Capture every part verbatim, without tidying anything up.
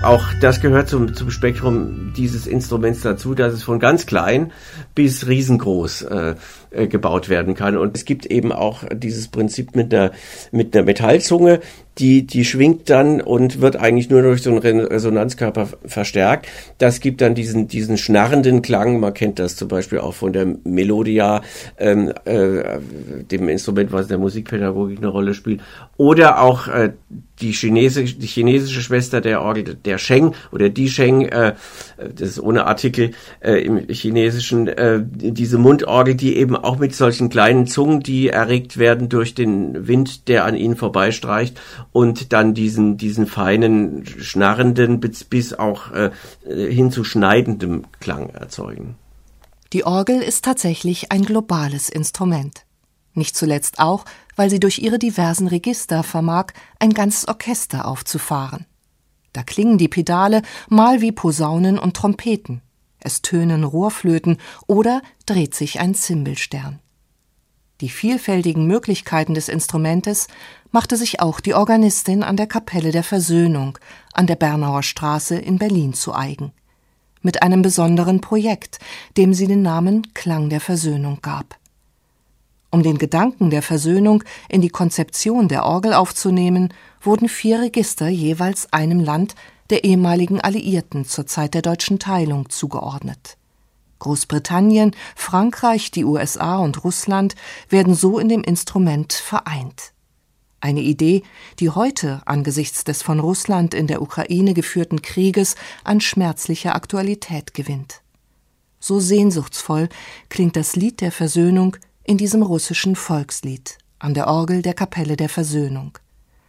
auch das gehört zum, zum Spektrum dieses Instruments dazu, dass es von ganz klein bis riesengroß äh, äh, gebaut werden kann. Und es gibt eben auch dieses Prinzip mit einer, mit einer Metallzunge, die, die schwingt dann und wird eigentlich nur durch so einen Resonanzkörper verstärkt. Das gibt dann diesen, diesen schnarrenden Klang. Man kennt das zum Beispiel auch von der Melodia, ähm, äh, dem Instrument, was in der Musikpädagogik eine Rolle spielt. Oder auch äh, die chinesische, die chinesische Schwester der Orgel, der Sheng oder die Sheng, äh, das ist ohne Artikel äh, im Chinesischen, äh, diese Mundorgel, die eben auch mit solchen kleinen Zungen, die erregt werden durch den Wind, der an ihnen vorbeistreicht, und dann diesen diesen feinen, schnarrenden bis, bis auch äh, hin zu schneidendem Klang erzeugen. Die Orgel ist tatsächlich ein globales Instrument. Nicht zuletzt auch, weil sie durch ihre diversen Register vermag, ein ganzes Orchester aufzufahren. Da klingen die Pedale mal wie Posaunen und Trompeten. Es tönen Rohrflöten oder dreht sich ein Zimbelstern. Die vielfältigen Möglichkeiten des Instrumentes machte sich auch die Organistin an der Kapelle der Versöhnung an der Bernauer Straße in Berlin zu eigen. Mit einem besonderen Projekt, dem sie den Namen Klang der Versöhnung gab. Um den Gedanken der Versöhnung in die Konzeption der Orgel aufzunehmen, wurden vier Register jeweils einem Land der ehemaligen Alliierten zur Zeit der deutschen Teilung zugeordnet. Großbritannien, Frankreich, die U S A und Russland werden so in dem Instrument vereint. Eine Idee, die heute angesichts des von Russland in der Ukraine geführten Krieges an schmerzlicher Aktualität gewinnt. So sehnsuchtsvoll klingt das Lied der Versöhnung in diesem russischen Volkslied an der Orgel der Kapelle der Versöhnung.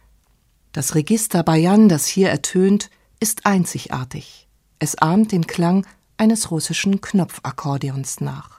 Das Register Bajan, das hier ertönt, ist einzigartig. Es ahmt den Klang eines russischen Knopfakkordeons nach.